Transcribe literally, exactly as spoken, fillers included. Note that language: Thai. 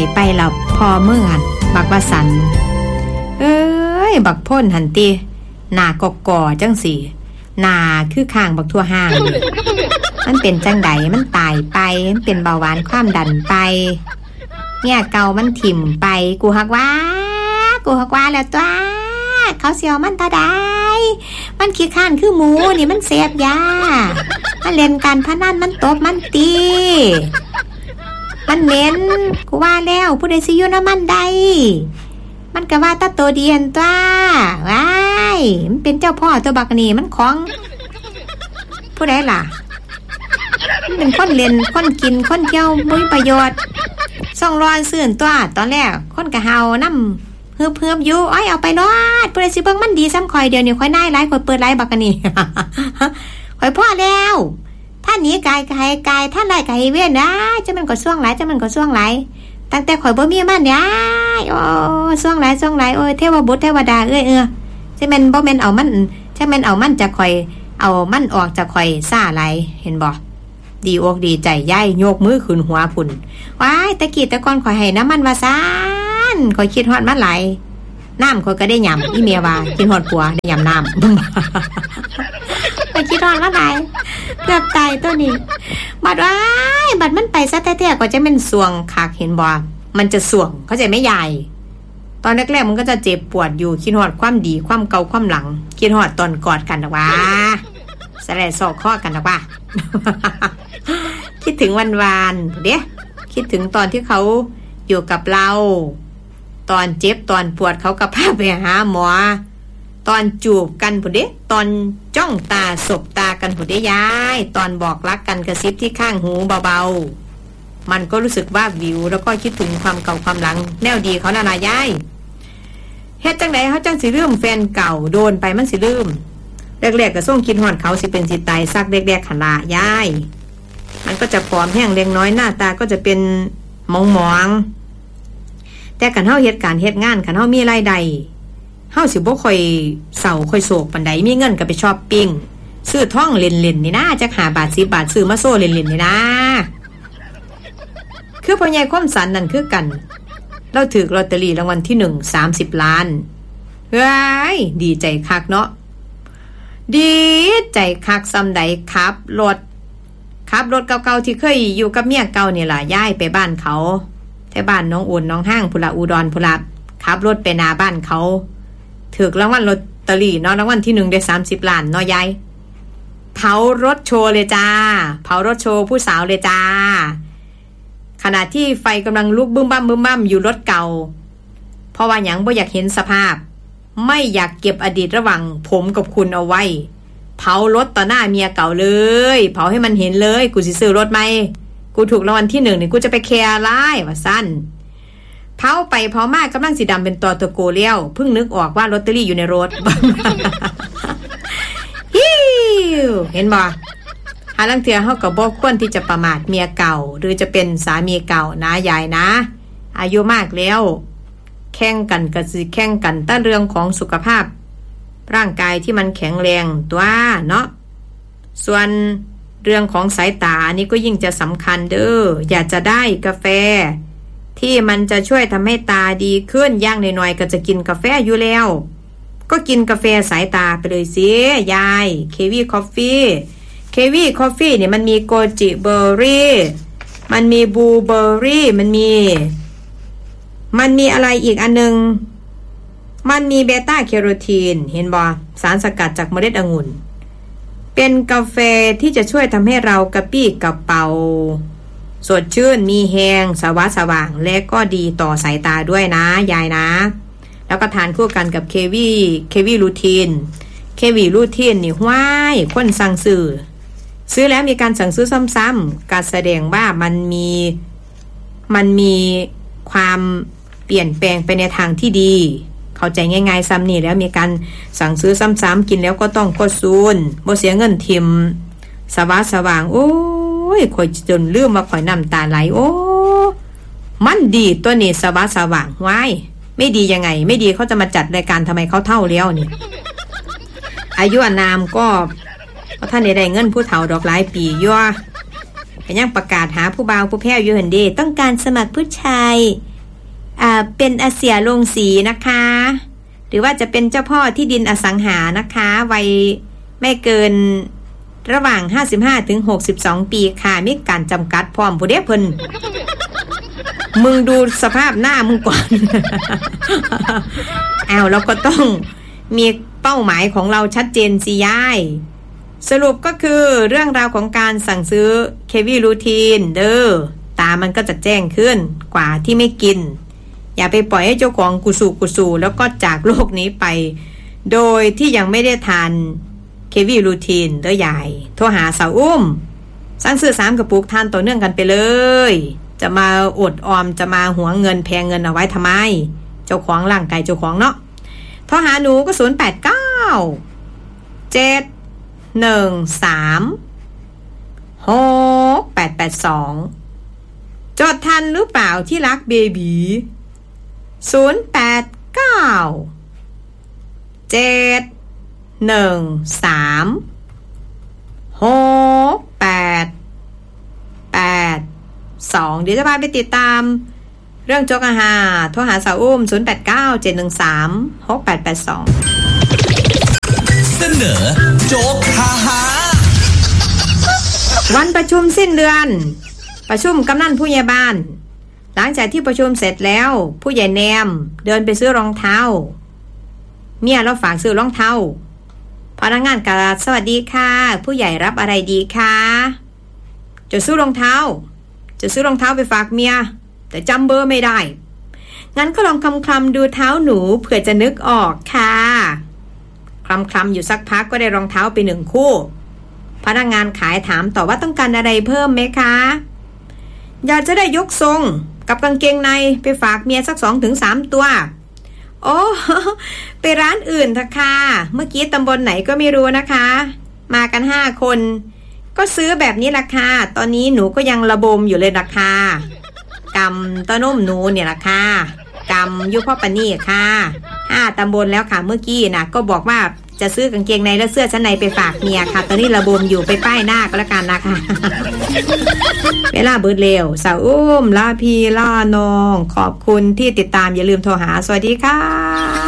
ไปแล้วพอเมื่อหันบักว่าสันเอ้ยบักพ่นหันติหน้ากอกอจังสิหน้าคือข้างบักทั่วห้างมันเป็นจังไดมันตายไปมันเป็นเบาหวานความดันไปเนี่ยเก่ามันถิ่มไปกูฮักว่ากูฮักว่าแล้วตัวเขาเสียวมันตาได้มันขี้ข้านคือหมูนี่มันเสพยามันเล่นการพนันมันตบมันตีมันเหม็นกูว่าแล้วผู้ใดสิอยู่น้ำมันใดมันก็ว่าตาโตเดียนตัวว้ายมันเป็นเจ้าพ่อตัวบักนี่มันของผู้ใดล่ะมันเป็นคนเล่นคนกินคนเที่ยวบ่มีประโยชน์ส่องรอนซื่นตัวตอนแรกคนกะเฮานำเฮือบๆอยู่อ้อยเอาไปรอดผู้ใดสิเบิ่งมันดีซ้ำข่อยเดี๋ยวนี้ข่อยนายหลายข่อยเปิดหลายบักนี่ ข่อยพอแล้วถ้าหนีกายกายกายถ้าไล่กายเว้นนะจะมันก็ช่วงหลายจะมันก็ช่วงหลายตั้งแต่ข่อยบ่มีมันเนี่ยโอ้ช่วงหลายช่วงหลายโอ้ยเทวบุตรเทวดาเอ้ยเออจะแม่นบ่แม่นเอามันจะแม่นเอามันจากข่อยเอามันออกจากข่อยซ่าหลายเห็นบ่ดีอกดีใจย่ายโยกมือขึ้นหัวพุ่นว้ายตะกี้ตะก่อนข่อยให้น้ำมันว่าซ่านข่อยคิดฮอดมันหลายน้ำข่อยก็ได้หย่ำอีเมียว่ากินฮอดผัวได้หย่ำน้ำไปคิดฮอดมันหลายเกือบตายตัวนี้บัดว้ายบัดมันไปซะแท้ๆก็จะเป็นสวงคักเห็นบ่มันจะสวงเข้าใจไหมยายตอนแรกๆมันก็จะเจ็บปวดอยู่คิดฮอดความดีความเก่าความหลังคิดฮอดตอนกอดกันนะว่าสะแลศอกข้อกันนะว่า คิดถึงวันวานเด้คิดถึงตอนที่เขาอยู่กับเราตอนเจ็บตอนปวดเขาก็พาไปหาหมอตอนจูบกันพุ่นเด้ตอนจ้องตาสบตากันพุ่นเด้ยายตอนบอกรักกันกระซิบที่ข้างหูเบาๆมันก็รู้สึกว่าวิวแล้วก็คิดถึงความเก่าความหลังแนวดีเขาน่ะล่ะยายเฮ็ดจังได๋เฮาจังสิลืมแฟนเก่าโดนไปมันสิลืมแรกๆก็ส่งคิดฮอดเขาสิเป็นสิตายซักเด็กๆหั่นล่ะยายมันก็จะผอมแห้งเล็กน้อยหน้าตาก็จะเป็นหมองๆแต่คันเฮาเฮ็ดการเฮ็ดงานคันเฮามีรายได้เฮาสิบ่ค่อยเศร้าค่อยโศกปานใดมีเงินก็ไปช้อปปิ้งซื้อทองเล่นๆนี่นะจักห้าบาทสิบบาทซื้อมาโซ่เล่นๆนี่นะคือพ่อใหญ่คมสันนั่นคือกันเราถูกลอตเตอรี่รางวัลที่หนึ่ง สามสิบล้านเฮ้ยดีใจคักเนาะดีใจคักซำใดครับรถขับรถเก่าๆที่เคยอยู่กับเมียเก่านี่ล่ะย้ายไปบ้านเขาแถวบ้านน้องอุ่นน้องห้างพุละอุดรพุละขับรถไปหน้าบ้านเขาถูกรางวัลลอตเตอรี่เนาะรางวัลที่หนึ่งได้สามสิบล้านเนาะยายเผารถโชว์เลยจ้าเผารถโชว์ผู้สาวเลยจ้าขณะที่ไฟกำลังลุกบึ้มบั้มบึ้มบั้มอยู่รถเก่าเพราะว่าหยังบ่อยากเห็นสภาพไม่อยากเก็บอดีตระหว่างผมกับคุณเอาไว้เผารถต่อหน้าเมียเก่าเลยเผาให้มันเห็นเลยกูสิซื้อรถไหมกูถูกรางวัลที่หนึ่งนี่กูจะไปแคร์อะไรว่าสั้นเผาไปเผามากกำลังสีดำเป็นตอตะโกเลี้ยวเพิ่งนึกออกว่าลอตเตอรี่อยู่ในรถ ฮิวเห็นบ่หาลังเทื่อเฮาก็บ่ควรที่จะประมาทเมียเก่าหรือจะเป็นสามีเก่านะยายนะอายุมากแล้วแข่งกันก็สิแข่งกันแต่เรื่องของสุขภาพร่างกายที่มันแข็งแรงตัวเนาะส่วนเรื่องของสายตานี่ก็ยิ่งจะสำคัญเด้ออยากจะได้กาแฟที่มันจะช่วยทำให้ตาดีขึ้นอย่างน้อยๆก็จะกินกาแฟอยู่แล้วก็กินกาแฟสายตาไปเลยสิยายเควีคอฟฟี่เควีคอฟฟี่เนี่ยมันมีโกจิเบอร์รี่มันมีบลูเบอร์รี่มันมีมันมีอะไรอีกอันนึงมันมีเบต้าแคโรทีนเห็นบ่สารสกัดจากเมล็ดองุ่นเป็นกาแฟที่จะช่วยทำให้เรากระปี้กระเป๋าสดชื่นมีแฮงสว่างสว่างและก็ดีต่อสายตาด้วยนะยายนะแล้วก็ทานคู่กันกับเควีเควีรูทีนเควีรูทีนนี่ห้วยคนสั่งซื้อซื้อแล้วมีการสั่งซื้อซ้ำๆการแสดงว่ามันมีมันมีความเปลี่ยนแปลงไปในทางที่ดีเข้าใจง่ายๆซ้ำนี่แล้วมีการสั่งซื้อซ้ำๆกินแล้วก็ต้องกดซูนบ่เสียเงินทิมสว่างสว่างโอ้ยข่อยจนลืมว่าข่อยน้ำตาไหลโอ้มันดีตัวนี้สว่างสว่างว้ายไม่ดียังไงไม่ดีเขาจะมาจัดรายการทำไมเขาเท่าแล้วนี่ อายุอานามก็เพราะท่านได้เงินผู้เฒ่าดอกหลายปียั่วก็ยังประกาศหาผู้บ่าวผู้แพ้วอยู่หั่นเด้ต้องการสมัครผู้ชายอ่าเป็นอาเซียโรงสีนะคะหรือว่าจะเป็นเจ้าพ่อที่ดินอสังหานะคะวัยไม่เกินระหว่างห้าสิบห้าถึงหกสิบสองปีค่ะมีการจำกัดพร้อมผู้เด้เพิ่นมึงดูสภาพหน้ามึงก่อน อ้าวเราก็ต้องมีเป้าหมายของเราชัดเจนสิยายสรุปก็คือเรื่องราวของการสั่งซื้อเควีรูทีนเด้อตามันก็จะแจ้งขึ้นกว่าที่ไม่กินอย่าไปปล่อยให้เจ้าของกุสูกุสูแล้วก็จากโลกนี้ไปโดยที่ยังไม่ได้ทานเควีรูทีนเด้อยายโทรหาสาวอุ้มสั่งซื้อสามกระปุกทานต่อเนื่องกันไปเลยจะมาอดออมจะมาหวงเงินแพงเงินเอาไว้ทำไมเจ้าของร่างกายเจ้าของเนาะโทรหาหนูก็ศูนย์แปดเก้าเจ็ดหนึ่งสามหกแปดแปดสองจดทันหรือเปล่าที่รักเบบีศูนย์แปดเก้าเจ็ดหนึ่งสามหกแปดแปดสองเดี๋ยวจะพาไปติดตามเรื่องโจ๊กอาหารโทรหาสาวอุ้มศูนย์แปดเก้าเจ็ดหนึ่งสามหกแปดแปดสองเสนอโจ๊กฮาฮาวันประชุมสิ้นเดือนประชุมกำนันผู้ใหญ่บ้านหลังจากที่ประชุมเสร็จแล้วผู้ใหญ่แนมเดินไปซื้อรองเท้าเมียเราฝากซื้อรองเท้าพนักงานกล่าวสวัสดีค่ะผู้ใหญ่รับอะไรดีคะจะซื้อรองเท้าจะซื้อรองเท้าไปฝากเมียแต่จำเบอร์ไม่ได้งั้นก็ลองคำคลำดูเท้าหนูเผื่อจะนึกออกค่ะคลำคลำอยู่สักพักก็ได้รองเท้าไปหนึ่งคู่พนักงานขายถามต่อว่าต้องการอะไรเพิ่มไหมคะอยากจะได้ยกทรงกับกางเกงในไปฝากเมียสักสองถึงสามตัวโอ้ไปร้านอื่นเถอะค่ะเมื่อกี้ตำบลไหนก็ไม่รู้นะคะมากันห้าคนก็ซื้อแบบนี้ราคาตอนนี้หนูก็ยังระบมอยู่เลยราคากำต้นนุ่มหนูเนี่ยราคากำยุพ่อปนี่ค่ะห้าตำบลแล้วค่ะเมื่อกี้นะก็บอกว่าจะซื้อกางเกงในและเสื้อชั้นในไปฝากเมียค่ะตอนนี้ระบมอยู่ไปป้ายหน้าก็แล้วกันนะคะเวลาเบิดเร็วสาวอุ้มลาพีลาน้องขอบคุณที่ติดตามอย่าลืมโทรหาสวัสดีค่ะ